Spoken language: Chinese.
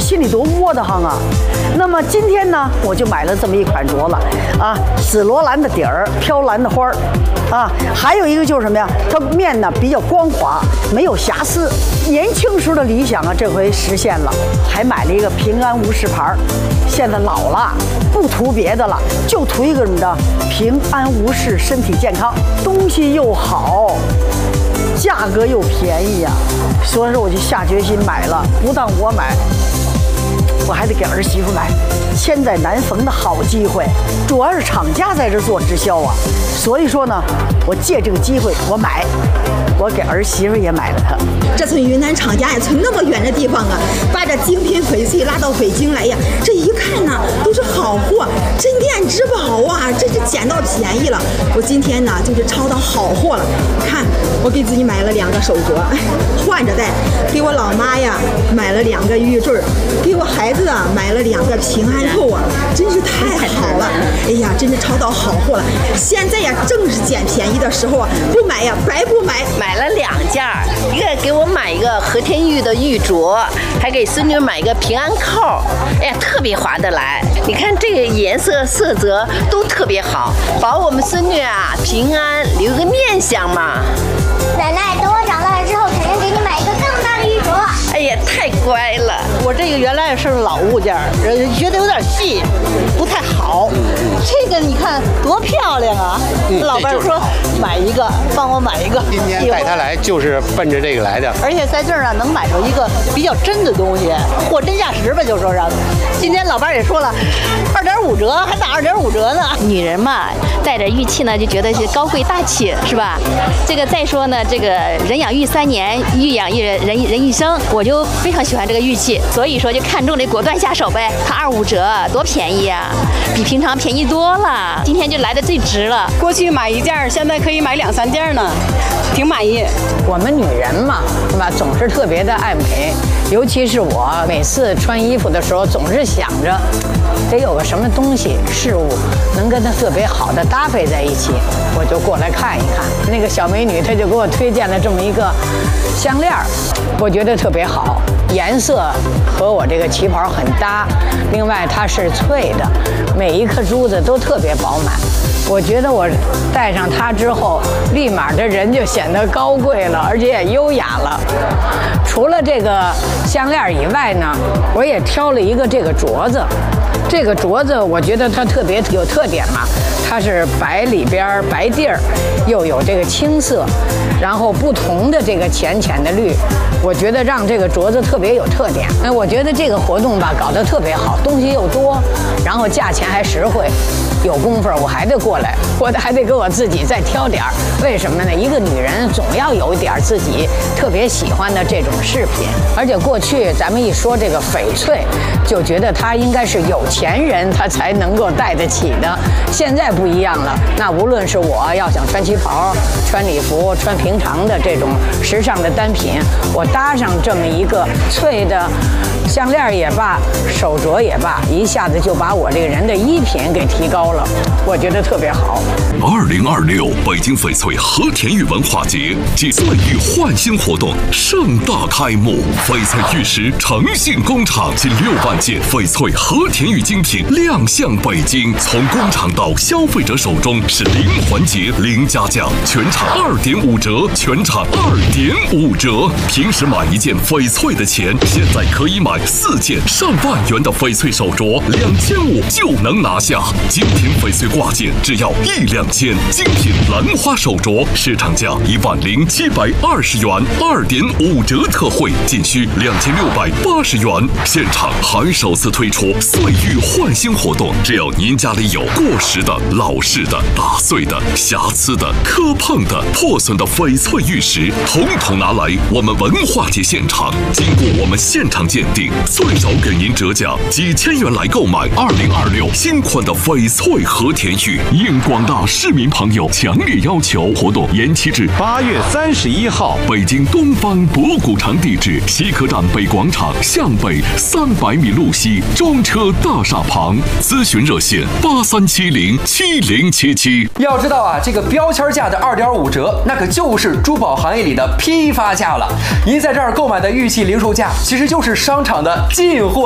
心里多窝得慌啊。那么今天呢，我就买了这么一款镯子啊，紫罗兰的底儿，飘蓝的花儿啊，还有一个就是什么呀？它面呢比较光滑，没有瑕疵。年轻时候的理想啊，这回实现了，还买了一个平安无事牌儿。现在老了，不图别的了，就图一个什么的平安无事，身体健康，东西又好，价格又便宜呀。所以说我就下决心买了，不但我买，我还得给儿媳妇买。千载难逢的好机会，主要是厂家在这做直销啊，所以说呢，我借这个机会我买，我给儿媳妇也买了它。 这从云南厂家呀，从那么远的地方啊，把这精品翡翠拉到北京来呀，这一看呢都是好货，镇店之宝啊，这是捡到便宜了。我今天呢就是抄到好货了，看我给自己买了2个手镯，换着戴，给我老妈呀买了2个玉坠，给我孩子啊买了2个平安扣啊，真是太好了！哎呀，真是抄到好货了。现在呀正是捡便宜的时候啊，不买呀白不买。 买了2件，一个给我买一个和田玉的玉镯，还给孙女买一个平安扣，哎呀，特别划得来。你看这个颜色色泽都特别好，保我们孙女啊平安，留个念想嘛。 奶奶，等我长大了之后，肯定给你买一个更大的玉镯。 哎呀，太乖了！ 我这个原来是老物件，觉得有点细，不太好。这个你看多漂亮啊！老伴说买一个，帮我买一个。 今天带他来就是奔着这个来的。 而且在这儿呢，能买着一个比较真的东西，货真价实吧，就说让。今天老伴也说了，2.5折，还打2.5折呢。 女人嘛，带着玉器呢，就觉得是高贵大气，是吧？这个再说呢，这个人养玉3年，玉养人一生，我就非常喜欢这个玉器，所以说就看中这果断下手呗。它25折，多便宜啊，比平常便宜多了。今天就来的最值了。 过去买1件，现在可以买2、3件呢，挺满意。 我们女人嘛，是吧，总是特别的爱美，尤其是我每次穿衣服的时候，总是想着得有个什么东西事物能跟它特别好的搭配在一起，我就过来看一看。那个小美女她就给我推荐了这么一个项链，我觉得特别好，颜色和我这个旗袍很搭，另外它是脆的，每一颗珠子都特别饱满。我觉得我戴上它之后，立马这人就显得高贵了，而且也优雅了。除了这个项链以外呢，我也挑了一个这个镯子。这个镯子我觉得它特别有特点嘛，它是白里边白地儿，又有这个青色，然后不同的这个浅的绿，我觉得让这个镯子特别有特点。我觉得这个活动吧搞得特别好，东西又多，然后价钱还实惠。有功夫我还得过来，我还得给我自己再挑点儿。为什么呢？一个女人总要有一点自己特别喜欢的这种饰品。而且过去咱们一说这个翡翠，就觉得它应该是有钱人他才能够戴得起的。现在不一样了，那无论是我要想穿旗袍、穿礼服、穿平常的这种时尚的单品，我搭上这么一个翠的项链也罢，手镯也罢，一下子就把我这个人的衣品给提高了，我觉得特别好。 2026北京翡翠和田玉文化节暨岁玉焕新活动盛大开幕，翡翠玉石诚信工厂近6万件翡翠和田玉精品亮相北京，从工厂到消费者手中是零环节零加价，全场2.5折，全场2.5折。平时买1件翡翠的钱，现在可以买4件上万元的翡翠手镯，2500就能拿下。精品翡翠挂件只要1两千，精品兰花手镯市场价10720元，2.5折特惠仅需2680元。现场还首次推出岁玉焕新活动，只要您家里有过时的、老式的、打碎的、瑕疵的、磕碰的、破损的翡翠玉石，统统拿来我们文化节现场，经过我们现场鉴定，最少给您折价几千元来购买2026新款的翡翠和田玉。应广大市民朋友强烈要求，活动延期至 8月31号。 北京东方博古城地址：西客站北广场向北300米路西装车大厦旁。咨询热线83707077。 要知道啊，这个标签价的2.5折，那可就是珠宝行业里的批发价了。您在这儿购买的玉器零售价，其实就是商场的进货